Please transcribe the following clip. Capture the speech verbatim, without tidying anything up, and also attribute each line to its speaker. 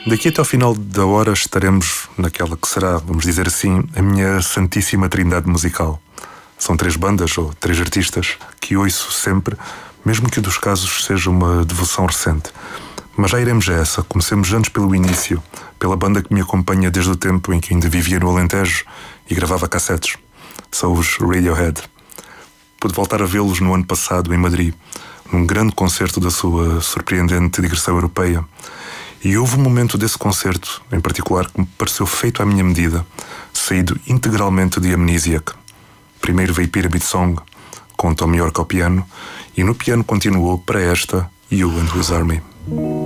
Speaker 1: Daqui até ao final da hora estaremos naquela que será, vamos dizer assim, a minha santíssima trindade musical. São três bandas ou três artistas que ouço sempre, mesmo que o dos casos seja uma devoção recente. Mas já iremos a essa. Comecemos antes pelo início, pela banda que me acompanha desde o tempo em que ainda vivia no Alentejo e gravava cassetes. São os Radiohead. Pude voltar a vê-los no ano passado em Madrid, num grande concerto da sua surpreendente digressão europeia. E houve um momento desse concerto, em particular, que me pareceu feito à minha medida, saído integralmente de Amnesiac. Primeiro veio Pyramid Song, com Tom York ao piano, e no piano continuou para esta You and His Army.